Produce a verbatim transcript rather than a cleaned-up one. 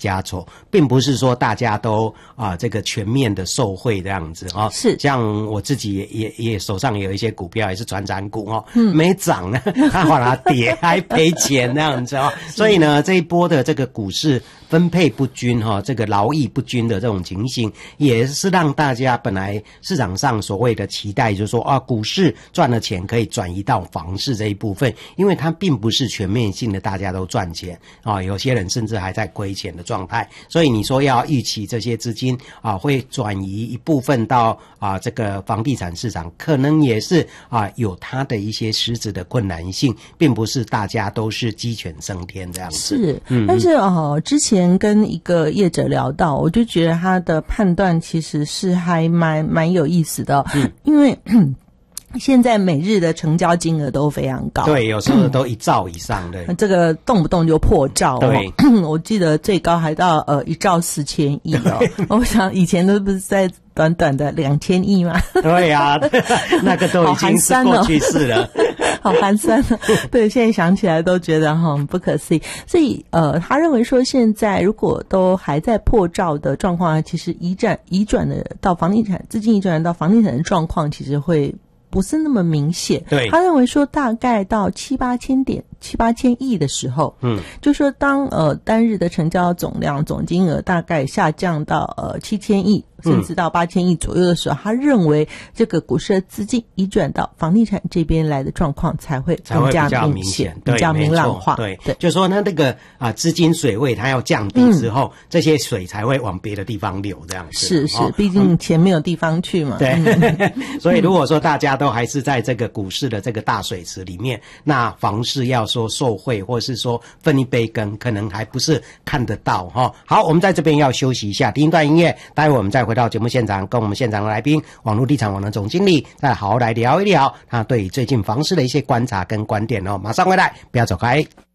家丑，并不是说大家都啊这个全面的受惠这样子哦。 是， 像我自己也也也手上有一些股票也是传产股哦，嗯，没涨呢，它反而跌还赔钱这样子哦。所以呢，这一波的这个股市分配不均哈、哦，这个劳逸不均的这种情形，也是让大家本来市场上所谓的期待，就是说啊，股市赚了钱可以转移到房市这一部分，因为它并不是全面性的大家都赚钱啊、哦，有些人甚至还在亏钱的状态，所以你说要预期这些资金啊会转移一部分到啊这个房地产市场，可能也是啊有它的一些实质的困难性，并不是大家都是鸡犬升天这样子。 是， 嗯， 但是哦，之前跟一个业者聊到，我就觉得他的判断其实是还蛮蛮有意思的、哦，嗯，因为。现在每日的成交金额都非常高， 对，有时候都一兆以上的， 这个动不动就破兆、哦。 对， 我记得最高还到呃一兆四千亿哦。我想以前都不是在短短的两千亿吗？ 对呀、啊，那个都已经是过去式了。 好寒酸了，对，现在想起来都觉得哈不可思议。所以呃，他认为说现在如果都还在破兆的状况下，其实移转移转的到房地产资金移转到房地产的状况，其实会不是那么明显。 对， 他认为说大概到七八千点、七八千亿的时候，嗯，就说当呃单日的成交总量、总金额大概下降到呃七千亿。甚至到八千亿左右的时候、嗯，他认为这个股市的资金移转到房地产这边来的状况才会更加明显、比较明朗化。 对，对，就是说呢，那个啊资金水位它要降低之后、嗯，这些水才会往别的地方流，这样子。 是是，毕、哦、竟钱没有地方去嘛。 对， 嗯、 所以如果说大家都还是在这个股市的这个大水池里面，那房市要说受惠，或是说分一杯羹，可能还不是看得到哈、哦。好，我们在这边要休息一下，听一段音乐，待会我们再回到节目现场，跟我们现场的来宾网络地产网的总经理再好好来聊一聊他对最近房市的一些观察跟观点哦。马上回来，不要走开。